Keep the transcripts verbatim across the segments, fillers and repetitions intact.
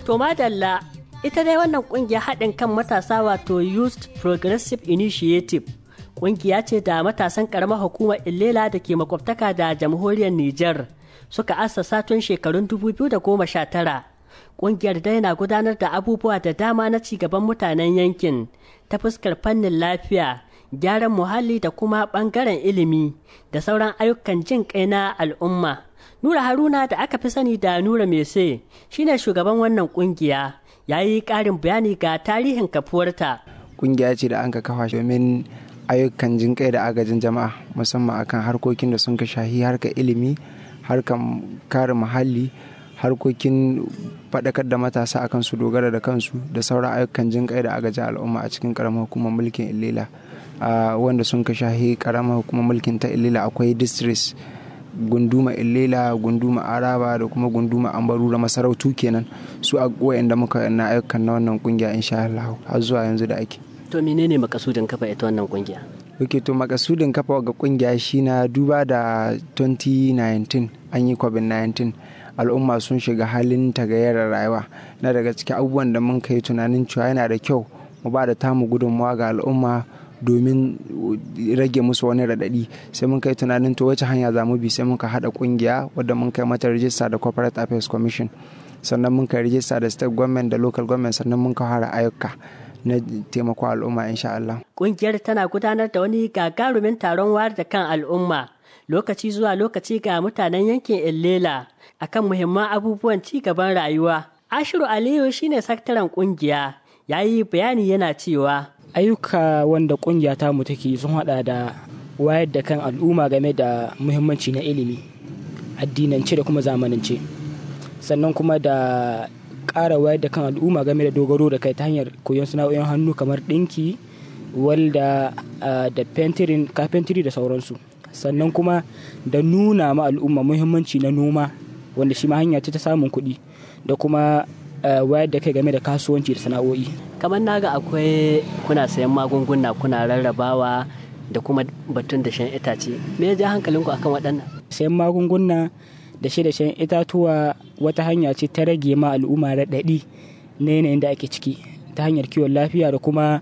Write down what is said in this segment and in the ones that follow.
To madalla, ita dai wannan ƙungiyar haɗin kan matasa wato Youth Progressive Initiative ƙungiya ce da matasan ƙaramar hukumar Illela da ke makwabtaka da jamhuriyar Nijar suka assasa tun shekarun dubu biyu da goma sha tara. Ƙungiyar dai na gudanar da abubuwa da dama na cigaban mutanen yankin ta fuskar fannin lafiya, gyaran muhalli da kuma ɓangaren ilimi da sauran ayyukan jin kai na al'umma. Nura Haruna da aka fi sani da Nura Mese shine shugaban wannan ƙungiya, ya yi ƙarin bayani ga tarihin kafuwarta. Ƙungiya ce da an ka kafa domin ayyukan jin kai da agajin jama'a musamman akan harkokin da sun ka shahi harkar ilimi, harkar kare muhalli, harkokin faɗakar da matasa akan su dogara da kansu da sauran ayyukan jin kai da agajin al'umma a cikin ƙaramar hukumar mulkin Illela. Wanda sun ka shahi ƙaramar hukumar mulkin ta Illela akwai districts gunduma Illela, gunduma Araba da kuma gunduma Ambaru da masarautu kenan su a wayanda muka na ayyukan na wannan kungiya insha Allah har zuwa yanzu da ake. To menene makasudin kafa ita wannan kungiya? Yake to makasudin kafa ga kungiya shi na duba da twenty nineteen an yi covid nineteen al'umma sun shiga halin tagayyarar rayuwa na daga cikin abubuwan da mun kai tunanin cewa yana da kyau mu ba da tamu gudunmawa ga al'umma domin rage musu wani raɗaɗi sai mun kai tunanin to wace hanya za mu bi sai muka haɗa ƙungiya wadda mun kai mata rijista da corporate affairs commission sannan mun kai rijista da state government da local government sannan mun fara ayyuka na taimako al'umma insha Allah. Ƙungiyar tana gudanar da wani gagarumin taron wayar da kan al'umma lokaci zuwa lokaci ga mutanen yankin Illela akan muhimman abubuwan ci gaban rayuwa. Ashiru Aliyu shine sakataren ƙungiya, ya yi bayani yana cewa ayyuka wanda kungiya ta mu take sun hada da wayar da kan al'umma game da muhimmanci na ilimi addinance da kuma zamanance sannan kuma da ƙara wayar da kan al'umma game da dogaro da kai ta hanyar koyon sana'o'in hannu kamar ɗinki walda da fentirin carpentry da sauransu sannan kuma da nuna ma al'umma muhimmanci na noma wanda shi ma hanya ce ta samun kuɗi da kuma wayar da kai game da kasuwanci da sana'o'i. Kamar naga akwai kuna sayan magunguna kuna rarrabawa da kuma batun da shan itace, me ya ja hankalinku akan waɗannan? Sayan magunguna da shi da shan itatuwa wata hanya ce ta rage ma al'umma raɗaɗi na yanayin da ake ciki ta hanyar kiwon lafiya da kuma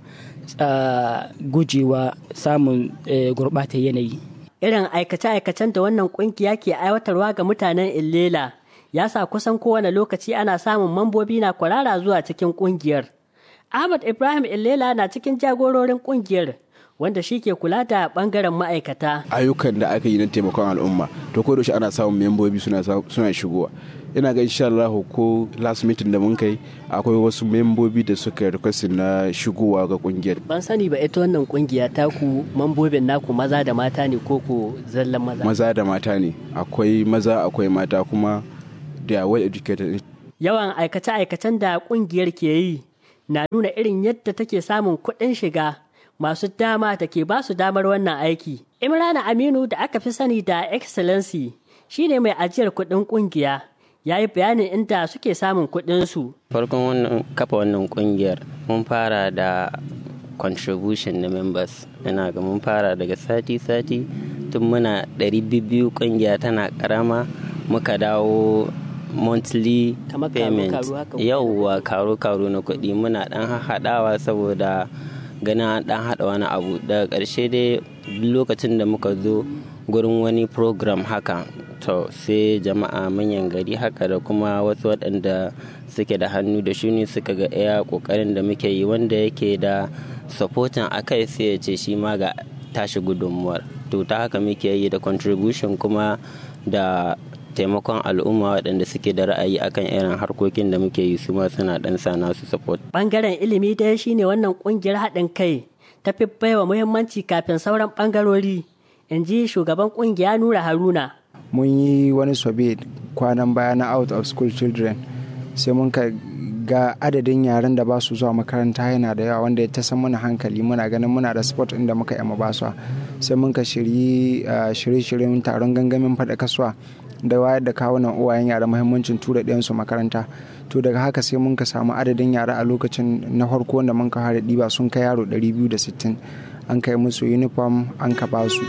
gujewa samun gurɓatar yanayi. Irin aikace-aikacen da wannan ƙungiya ke aiwatarwa ga mutanen Illela ya sa kusan kowane lokaci ana samun mambobi na kwarara zuwa cikin kungiyar. Ahmad Ibrahim Illela na cikin jagororin kungiyar wanda shi ke kula da bangaren ma'aikata. Ayyukan da aka yi na taimakon al'umma to ko da shi ana samun membobi suna suna shigowa. Ina ga insha Allah ko last meeting da mun kai akwai wasu membobi da suka request na shigowa ga kungiyar. Ban sani ba ita wannan kungiya ta ku mambobin naku maza da mata ne ko ku zallan maza? Maza da mata ne. Akwai maza akwai mata kuma da well educated. Yawan aikace-aikacen da kungiyar ke yi na nuna irin yadda take samun kuɗin shiga masu dama da ke ba su damar wannan aiki. Imrana Aminu da aka fi sani da Excellency shine mai ajiyar kuɗin kungiya. Ya yi bayanin inda suke samun kuɗinsu. Farkon wannan kafa wannan kungiyar mun fara da contribution na members. Ina ga mun fara daga sati-sati tun muna ɗari biyu kungiya tana ƙarama muka dawo monthly payment yauwa karo-karo na kuɗi muna ɗan haɗawa saboda ganin an ɗan haɗa wani abu daga ƙarshe dai lokacin da muka zo gurin wani program haka to sai jama'a manyan gari haka da kuma wasu waɗanda suke da hannu da shuni suka ga iya ƙoƙarin da muke yi wanda yake da supporting akai sai ya ce shi ma ga tashi gudunmuwar to ta haka muke yi da contribution kuma da taimakon al'umma waɗanda suke da ra'ayi akan irin harkokin da muke yi su ma suna ɗan sa nasu support. Bangaren ilimi dai shine wannan ƙungiyar haɗin kai ta fi baiwa muhimmanci kafin sauran bangarori, in ji shugaban ƙungiya Nura Haruna. Mun yi wani survey kwanan baya na out of school children sai mun ka ga adadin yaran da ba su zuwa makaranta yana da yawa wanda ya ta san mana hankali muna ganin muna da sport inda muka yi ba su sai mun ka shirye-shiryen taron gangamin faɗa kasuwa da wayar da kawunan uwayen yara muhimmancin tura ɗayansu makaranta to daga haka sai mun ka samu adadin yara a lokacin na farko wanda mun ka fara ɗiba sun kai yaro ɗari biyu da sittin an kai musu uniform an ka ba su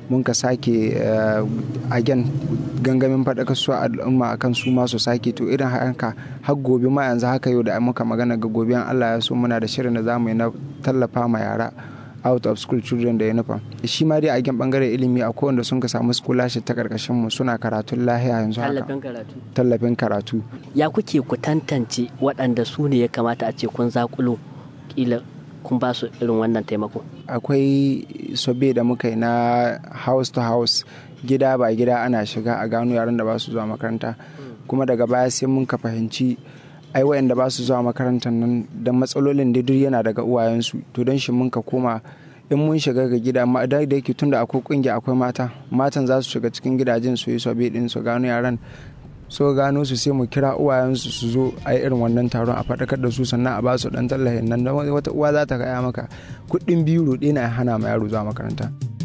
mun ka sake again gangamin faɗaka su al'umma akan su ma su sake to irin haka har gobe ma yanzu haka yau da muka magana ga gobe Allah ya so muna da shirin da zamu yi na tallafa ma yara out of school children da uniform shi ma dai a gen bangaren ilimi a kowanne sun ka samu scholarship ta karkashin mu suna karatun lahiya yanzu haka tallafin karatu tallafin karatu ya kuke ku tantance waɗanda su ne ya kamata a ce kun zakulo kila kun ba su irin wannan taimako akwai sobe da muka yi na house to house gida ba gida ana shiga a gano yaran da ba su zuwa makaranta kuma daga baya sai mun ka fahimci ai wayanda ba su zuwa makarantar nan da matsalolin da duk yana daga uwayensu to don shi mun ka koma in mun shiga ga gida ma da yake tunda akwai kungiya akwai mata matan za su shiga cikin gidajen su yi sobe din su gano yaran so gano su sai mu kira uwayensu su zo a yi irin wannan taron a faɗakar da su sannan a ba su ɗan tallafin nan wata uwa za ta gaya maka kuɗin biyu roɗe na hana ma yaro zuwa makaranta.